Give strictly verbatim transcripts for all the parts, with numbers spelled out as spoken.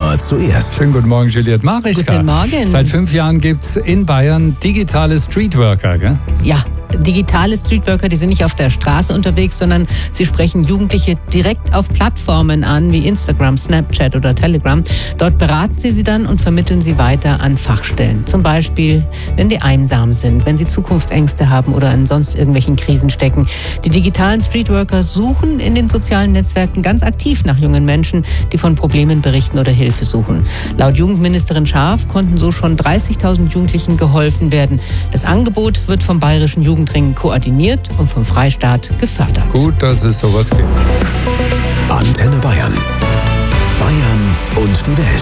immer zuerst. Schönen guten Morgen, Juliette Marischka. Guten Morgen. Seit fünf Jahren gibt es in Bayern digitale Streetworker, gell? Ja, digitale Streetworker, die sind nicht auf der Straße unterwegs, sondern sie sprechen Jugendliche direkt auf Plattformen an, wie Instagram, Snapchat oder Telegram. Dort beraten sie sie dann und vermitteln sie weiter an Fachstellen. Zum Beispiel, wenn die einsam sind, wenn sie Zukunftsängste haben oder in sonst irgendwelchen Krisen stecken. Die digitalen Streetworker suchen in den sozialen Netzwerken ganz aktiv nach jungen Menschen, die von Problemen berichten oder Hilfe suchen. Laut Jugendministerin Scharf konnten so schon dreißigtausend Jugendlichen geholfen werden. Das Angebot wird vom Bayerischen Jugendring koordiniert und vom Freistaat gefördert. Gut, dass es sowas gibt. Antenne Bayern. Bayern und die Welt.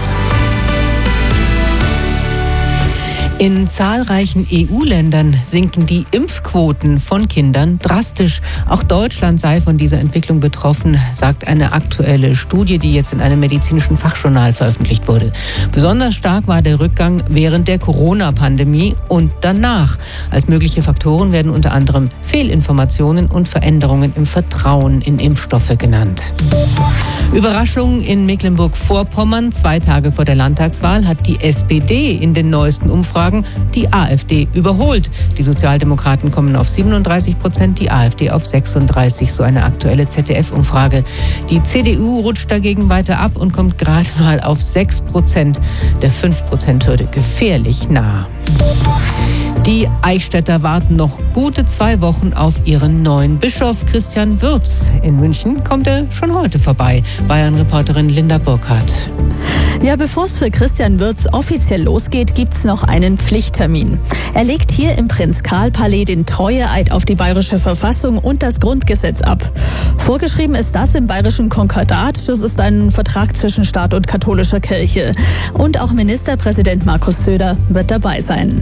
In zahlreichen E U-Ländern sinken die Impfquoten von Kindern drastisch. Auch Deutschland sei von dieser Entwicklung betroffen, sagt eine aktuelle Studie, die jetzt in einem medizinischen Fachjournal veröffentlicht wurde. Besonders stark war der Rückgang während der Corona-Pandemie und danach. Als mögliche Faktoren werden unter anderem Fehlinformationen und Veränderungen im Vertrauen in Impfstoffe genannt. Überraschung in Mecklenburg-Vorpommern. Zwei Tage vor der Landtagswahl hat die S P D in den neuesten Umfragen die AfD überholt. Die Sozialdemokraten kommen auf siebenunddreißig Prozent, die AfD auf sechsunddreißig, so eine aktuelle Z D F-Umfrage. Die C D U rutscht dagegen weiter ab und kommt gerade mal auf sechs Prozent, der fünf Prozent Hürde gefährlich nah. Die Eichstätter warten noch gute zwei Wochen auf ihren neuen Bischof Christian Würz. In München kommt er schon heute vorbei. Bayern-Reporterin Linda Burkhardt. Ja, bevor es für Christian Würz offiziell losgeht, gibt's noch einen Pflichttermin. Er legt hier im Prinz-Karl-Palais den Treueeid auf die bayerische Verfassung und das Grundgesetz ab. Vorgeschrieben ist das im bayerischen Konkordat. Das ist ein Vertrag zwischen Staat und katholischer Kirche. Und auch Ministerpräsident Markus Söder wird dabei sein.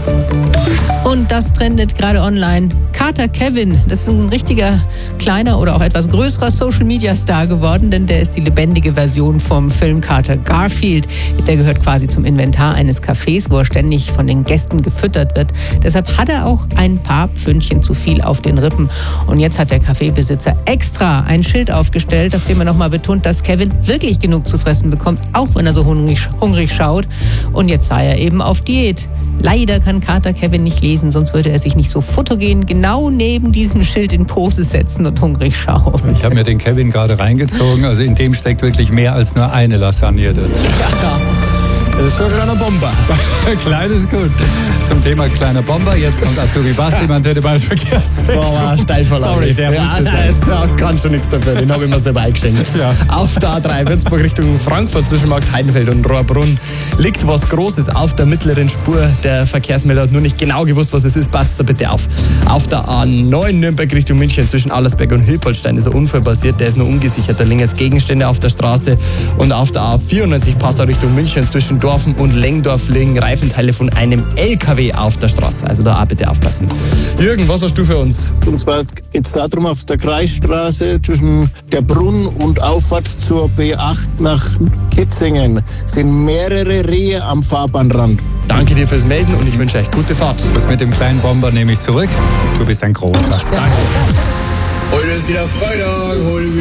Und das trendet gerade online. Kater Kevin, das ist ein richtiger kleiner oder auch etwas größerer Social-Media-Star geworden, denn der ist die lebendige Version vom Filmkater Garfield. Der gehört quasi zum Inventar eines Cafés, wo er ständig von den Gästen gefüttert wird. Deshalb hat er auch ein paar Pfündchen zu viel auf den Rippen. Und jetzt hat der Kaffeebesitzer extra ein Schild aufgestellt, auf dem er nochmal betont, dass Kevin wirklich genug zu fressen bekommt, auch wenn er so hungrig, hungrig schaut. Und jetzt sei er eben auf Diät. Leider kann Kater Kevin nicht lesen, sonst würde er sich nicht so fotogen genau neben diesem Schild in Pose setzen und hungrig schauen. Ich habe mir den Kevin gerade reingezogen, also in dem steckt wirklich mehr als nur eine Lasagne drin. Ja. Das ist schon ein kleiner Bomber. Klein ist gut. Zum Thema kleiner Bomber, jetzt kommt Azubi Basti, man hätte bald vergessen. So, war Steilvorlage. Sorry, der ja, musste sein. das ja, kann schon nichts dafür, den habe ich mir selber eingeschenkt. Ja. Auf der A drei Würzburg Richtung Frankfurt zwischen Markt Heidenfeld und Rohrbrunn liegt was Großes auf der mittleren Spur. Der Verkehrsmelder hat nur nicht genau gewusst, was es ist. Passt da bitte auf. Auf der A neun Nürnberg Richtung München zwischen Allersberg und Hilpoltstein ist ein Unfall passiert. Der ist nur ungesichert. Da liegen jetzt Gegenstände auf der Straße. Und auf der A vierundneunzig Passau Richtung München zwischen Dorfen und Lengdorf liegen Reifenteile von einem L K W auf der Straße. Also da auch bitte aufpassen. Jürgen, was hast du für uns? Und zwar geht es darum, auf der Kreisstraße zwischen der Brunn und Auffahrt zur B acht nach Kitzingen sind mehrere Rehe am Fahrbahnrand. Danke dir fürs Melden und ich wünsche euch gute Fahrt. Das mit dem kleinen Bomber nehme ich zurück. Du bist ein großer. Danke. Heute ist wieder Freitag, heute